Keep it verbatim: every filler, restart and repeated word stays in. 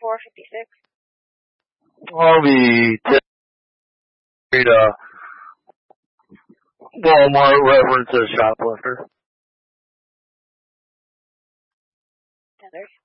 four fifty-six. I'll be t- uh, Walmart references shoplifter. ten thirty.